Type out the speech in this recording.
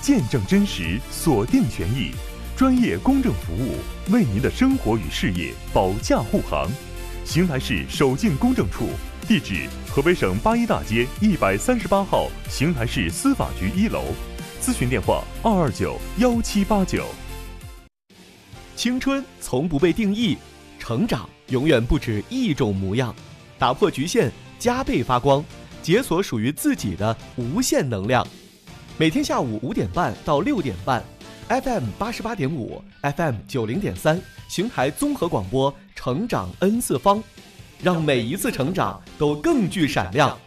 见证真实，锁定权益，专业公正服务，为您的生活与事业保驾护航。邢台市首进公证处，地址河北省八一大街138号邢台市司法局1楼，咨询电话2291789。 青春从不被定义，成长永远不止一种模样。打破局限，加倍发光，解锁属于自己的无限能量。每天下午5点半到6点半 ，FM 88.5 ，FM 90.3，邢台综合广播，成长 N 次方，让每一次成长都更具闪亮。